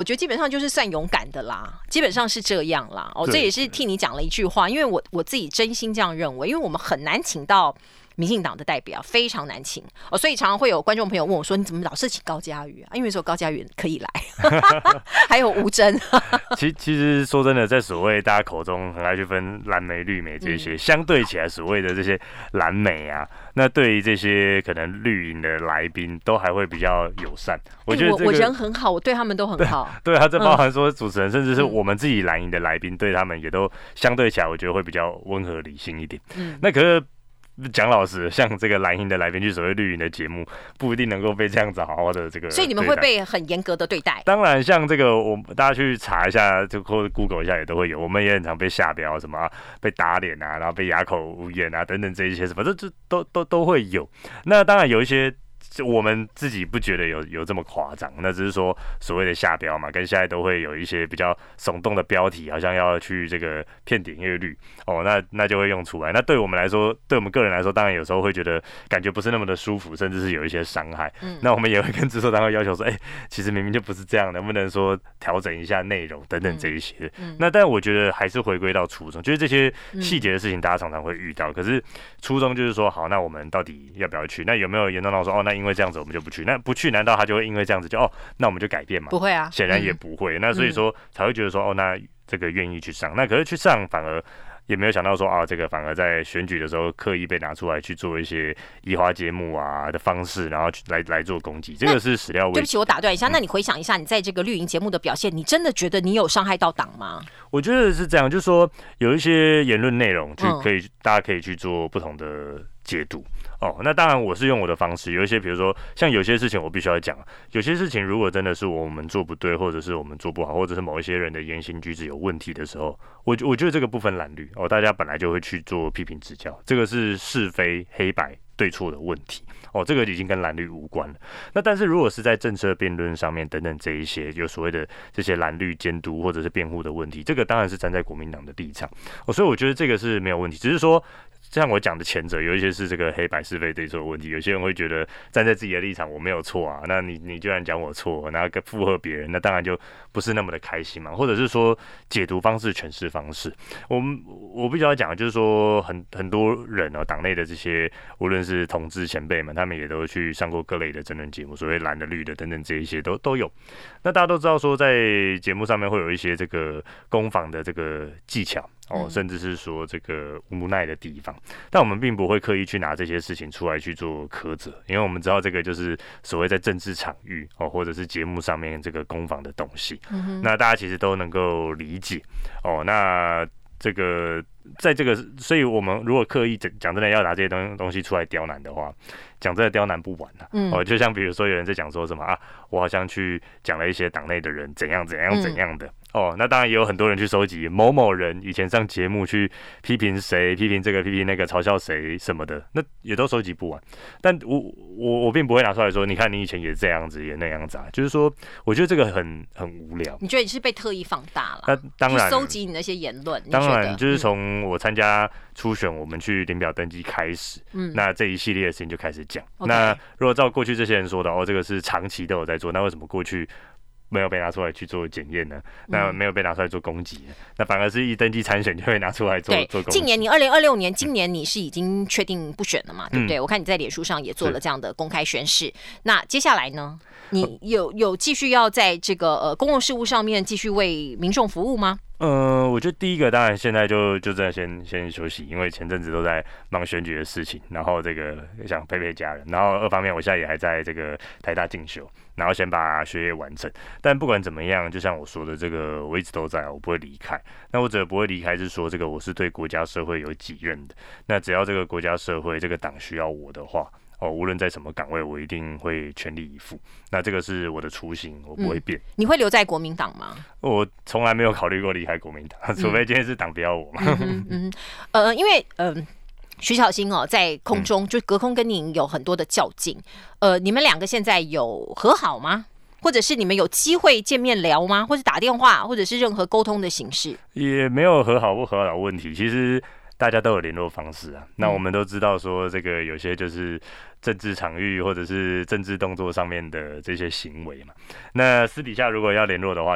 觉得基本上就是算勇敢的啦，基本上是这样啦。这也是替你讲了一句话，因为我自己真心这样认为，因为我们很难请到民进党的代表，非常难请所以常常会有观众朋友问我说：“你怎么老是请高嘉瑜啊？”因为说高嘉瑜可以来，还有吴峥。 其实说真的，在所谓大家口中很爱去分蓝莓、绿莓这些，相对起来所谓的这些蓝莓啊，那对于这些可能绿营的来宾都还会比较友善。我觉得我人很好，我对他们都很好。 对他这包含说主持人，甚至是我们自己蓝营的来宾，对他们也都相对起来，我觉得会比较温和理性一点。那可是。讲老实，像这个蓝营的来宾去所谓绿营的节目，不一定能够被这样子好好的这个。 所以你们会被很严格的对待。 当然，像这个大家去查一下，就或者 Google 一下也都会有。我们也很常被下标，什么被打脸啊，然后被哑口无言啊等等这一些什么，这都会有。那当然有一些。我们自己不觉得有这么夸张，那只是说所谓的下标嘛，跟现在都会有一些比较耸动的标题，好像要去这个骗点阅率那就会用出来。那对我们来说，对我们个人来说，当然有时候会觉得感觉不是那么的舒服，甚至是有一些伤害。那我们也会跟制作单位要求说，其实明明就不是这样，能不能说调整一下内容等等这一些。那但我觉得还是回归到初衷，就是这些细节的事情，大家常常会遇到。可是初衷就是说，好，那我们到底要不要去？那有没有严重到说，那因为这样子我们就不去？那不去，难道他就会因为这样子就那我们就改变吗？ 不会啊， 显然也不会。那所以说才会觉得说，那这个愿意去上。那可是去上反而也没有想到说这个反而在选举的时候刻意被拿出来去做一些移花接木啊的方式，然后来做攻击，这个是始料未及。 对不起，我打断一下，那你回想一下你在这个绿营节目的表现，你真的觉得你有伤害到党吗？ 我觉得是这样，就是说有一些言论内容大家可以去做不同的解读。那当然我是用我的方式，有一些比如说像有些事情我必须要讲，有些事情如果真的是我们做不对，或者是我们做不好，或者是某一些人的言行举止有问题的时候，我觉得这个不分蓝绿大家本来就会去做批评指教，这个是是非黑白对错的问题这个已经跟蓝绿无关了。那但是如果是在政策辩论上面等等这一些有所谓的这些蓝绿监督或者是辩护的问题，这个当然是站在国民党的立场所以我觉得这个是没有问题，只是说像我讲的前者有一些是这个黑白是非对错的问题，有些人会觉得站在自己的立场我没有错啊，那你居然讲我错，然后附和别人，那当然就不是那么的开心嘛，或者是说解读方式、诠释方式，我必须要讲的就是说很多人党内的这些无论是同志前辈们，他们也都去上过各类的争论节目，所谓蓝的绿的等等这一些都有。那大家都知道说在节目上面会有一些这个攻防的这个技巧甚至是说这个无奈的地方，但我们并不会刻意去拿这些事情出来去做苛责，因为我们知道这个就是所谓在政治场域或者是节目上面这个攻防的东西，那大家其实都能够理解那这个在这个，所以我们如果刻意讲真的要拿这些东西出来刁难的话，讲真的刁难不完就像比如说有人在讲说什么我好像去讲了一些党内的人怎样怎样怎样的那当然也有很多人去收集某某人以前上节目去批评谁、批评这个、批评那个、嘲笑谁什么的，那也都收集不完。但我并不会拿出来说，你看你以前也这样子，也那样子就是说，我觉得这个很无聊。 你觉得你是被特意放大了？ 那当然， 收集你那些言论， 当然就是从我参加初选，我们去领表登记开始，那这一系列的事情就开始讲。那如果照过去这些人说的这个是长期都有在做，那为什么过去没有被拿出来去做检验呢？那没有被拿出来做攻击呢？那反而是一登记参选就会拿出来做攻击。 今年你2026年，今年你是已经确定不选了嘛？对不对？我看你在脸书上也做了这样的公开宣示。那接下来呢？你有继续要在这个公共事务上面继续为民众服务吗？ 我觉得第一个当然现在就真的先休息，因为前阵子都在忙选举的事情，然后这个想陪家人，然后二方面我现在也还在这个台大进修，然后先把学业完成。但不管怎么样，就像我说的，这个我一直都在，我不会离开。那我指的不会离开是说，这个我是对国家社会有己任的。那只要这个国家社会这个党需要我的话，无论在什么岗位，我一定会全力以赴。那这个是我的初心，我不会变。 你会留在国民党吗？ 我从来没有考虑过离开国民党，除非今天是党不要我嘛。 因为徐巧芯在空中就隔空跟你有很多的较劲。你们两个现在有和好吗？或者是你们有机会见面聊吗？或者打电话，或者是任何沟通的形式？ 也没有和好不和好的问题，其实大家都有联络方式啊。那我们都知道说，这个有些就是政治场域或者是政治动作上面的这些行为嘛。那私底下如果要联络的话，